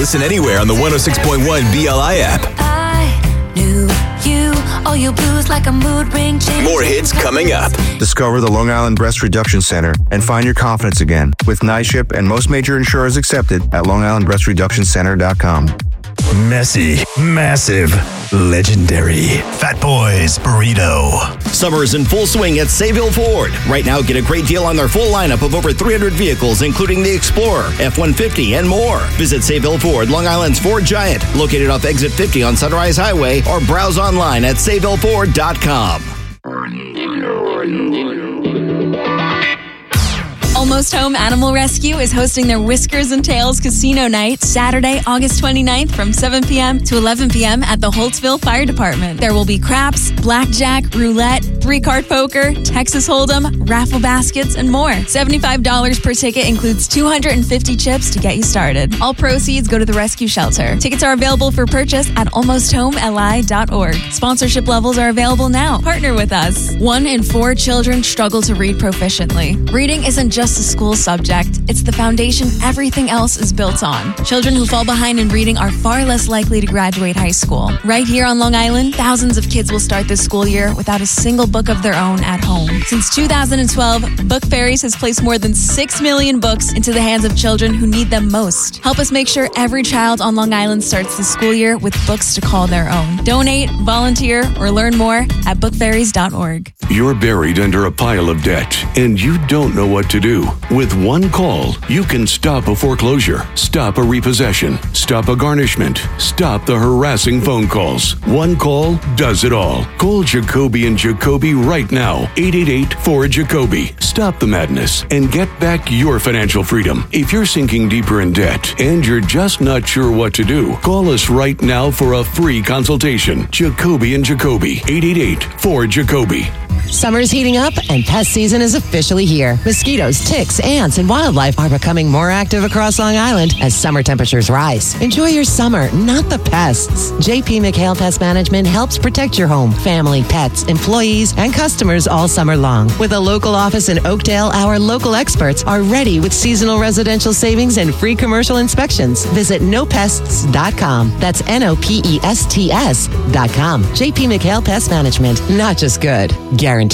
Listen anywhere on the 106.1 BLI app. I knew you, all your blues like a mood ring change. More hits coming up. Discover the Long Island Breast Reduction Center and find your confidence again with NISHIP and most major insurers accepted at LongIslandBreastReductionCenter.com. Messy, massive, legendary. Fat Boys Burrito. Summer is in full swing at Sayville Ford. Right now, get a great deal on their full lineup of over 300 vehicles, including the Explorer, F-150, and more. Visit Sayville Ford, Long Island's Ford Giant, located off Exit 50 on Sunrise Highway, or browse online at SayvilleFord.com. Almost Home Animal Rescue is hosting their Whiskers and Tails Casino Night Saturday, August 29th from 7 p.m. to 11 p.m. at the Holtzville Fire Department. There will be craps, blackjack, roulette, 3-card poker, Texas Hold'em, raffle baskets, and more. $75 per ticket includes 250 chips to get you started. All proceeds go to the rescue shelter. Tickets are available for purchase at almosthomeli.org. Sponsorship levels are available now. Partner with us. 1 in 4 children struggle to read proficiently. Reading isn't just a school subject. It's the foundation everything else is built on. Children who fall behind in reading are far less likely to graduate high school. Right here on Long Island, thousands of kids will start this school year without a single book of their own at home. Since 2012, Book Fairies has placed more than 6 million books into the hands of children who need them most. Help us make sure every child on Long Island starts the school year with books to call their own. Donate, volunteer, or learn more at bookfairies.org. You're buried under a pile of debt, and you don't know what to do. With one call, you can stop a foreclosure, stop a repossession, stop a garnishment, stop the harassing phone calls. One call does it all. Call Jacoby and Jacoby right now. 888-4-JACOBY. Stop the madness and get back your financial freedom. If you're sinking deeper in debt and you're just not sure what to do, call us right now for a free consultation. Jacoby and Jacoby. 888-4-JACOBY. Summer's heating up and pest season is officially here. Mosquitoes, ticks, ants, and wildlife are becoming more active across Long Island as summer temperatures rise. Enjoy your summer, not the pests. JP McHale Pest Management helps protect your home, family, pets, employees, and customers all summer long. With a local office in Oakdale, our local experts are ready with seasonal residential savings and free commercial inspections. Visit nopests.com. That's NOPESTS.com. JP McHale Pest Management. Not just good, guaranteed.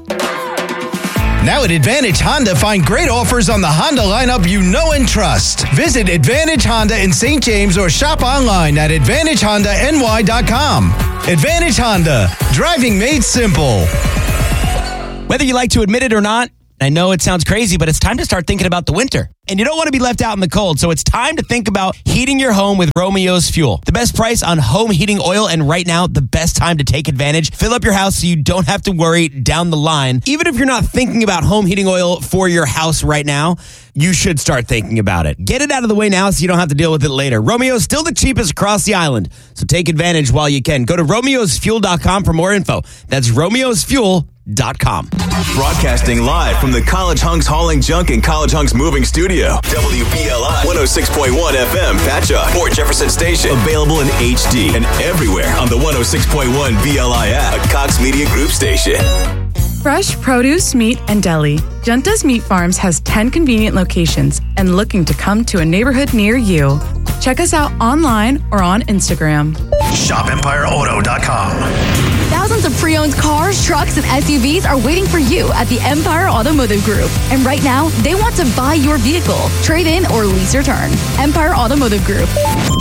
Now at Advantage Honda, find great offers on the Honda lineup you know and trust. Visit Advantage Honda in St. James or shop online at AdvantageHondaNY.com. Advantage Honda, driving made simple. Whether you like to admit it or not, I know it sounds crazy, but it's time to start thinking about the winter. And you don't want to be left out in the cold, so it's time to think about heating your home with Romeo's Fuel. The best price on home heating oil, and right now, the best time to take advantage. Fill up your house so you don't have to worry down the line. Even if you're not thinking about home heating oil for your house right now, you should start thinking about it. Get it out of the way now so you don't have to deal with it later. Romeo's still the cheapest across the island, so take advantage while you can. Go to Romeo'sFuel.com for more info. That's Romeo'sFuel.com. Broadcasting live from the College Hunks Hauling Junk and College Hunks Moving Studio. WBLI 106.1 FM, Patchogue, Port Jefferson Station. Available in HD and everywhere on the 106.1 BLI app, a Cox Media Group station. Fresh produce, meat, and deli. Genta's Meat Farms has 10 convenient locations and looking to come to a neighborhood near you. Check us out online or on Instagram. ShopEmpireAuto.com. Thousands of pre-owned cars, trucks, and SUVs are waiting for you at the Empire Automotive Group. And right now, they want to buy your vehicle, trade in, or lease your turn. Empire Automotive Group.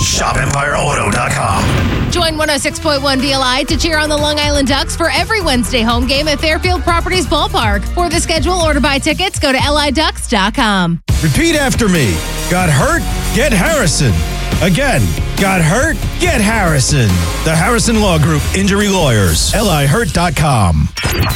ShopEmpireAuto.com. Join 106.1 BLI to cheer on the Long Island Ducks for every Wednesday home game at Fairfield Properties Ballpark. For the schedule or to buy tickets, go to liducks.com. Repeat after me. Got hurt? Get Harrison. Again, got hurt? Get Harrison. The Harrison Law Group Injury Lawyers. LIHurt.com.